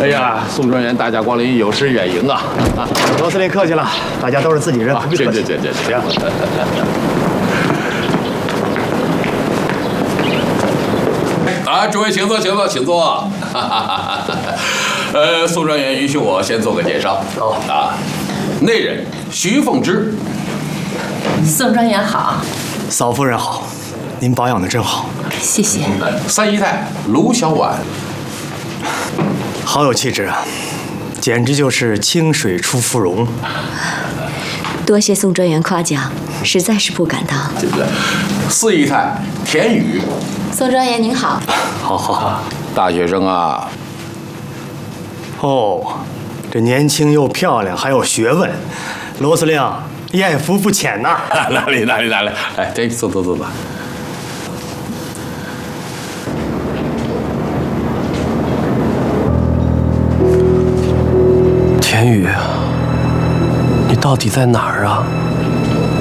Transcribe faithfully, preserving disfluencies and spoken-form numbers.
哎呀，宋专员，大驾光临，有失远迎啊！啊， 罗司令客气了，大家都是自己人，不必客气。 这这这这行。 啊，诸位请坐，请坐，请坐。呃，宋专员，允许我先做个介绍。 哦啊，内人徐凤芝。 宋专员好。 嫂夫人好，您保养的真好。 谢谢。 三姨太卢小婉。 好有气质啊，简直就是清水出芙蓉。 多谢宋专员夸奖，实在是不敢当。 对不对？四姨太田雨。 宋专员您好。 好好好。 大学生啊。 哦，这年轻又漂亮，还有学问，罗司令艳福不浅呐。 哪里哪里哪里？哎，这坐坐坐坐。 田雨，你到底在哪儿啊？